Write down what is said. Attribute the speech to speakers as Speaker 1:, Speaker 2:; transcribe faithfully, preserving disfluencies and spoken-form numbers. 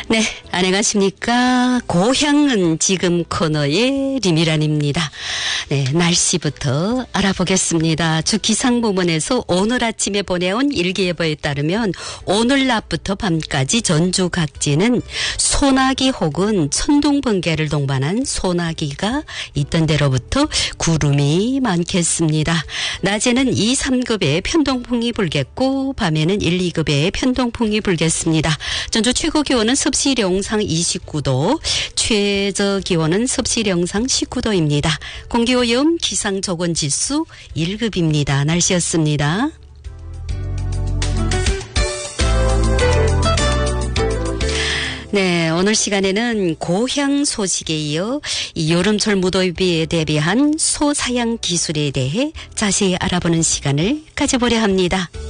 Speaker 1: 네, 안녕하십니까. 고향은 지금 코너의 리미란입니다. 네, 날씨부터 알아보겠습니다. 주 기상부문에서 오늘 아침에 보내온 일기예보에 따르면 오늘 낮부터 밤까지 전주 각지는 소나기 혹은 천둥 번개를 동반한 소나기가 있던 데로부터 구름이 많겠습니다. 낮에는 이, 삼급의 편동풍이 불겠고 밤에는 일, 이급의 편동풍이 불겠습니다. 전주 최고 기온은 섭씨 영상 이십구 도, 최저 기온은 섭씨 영상 십구 도입니다. 공기오염 기상조건지수 일 급입니다. 날씨였습니다. 네, 오늘 시간에는 고향 소식에 이어 이 여름철 무더위에 대비한 소사양 기술에 대해 자세히 알아보는 시간을 가져보려 합니다.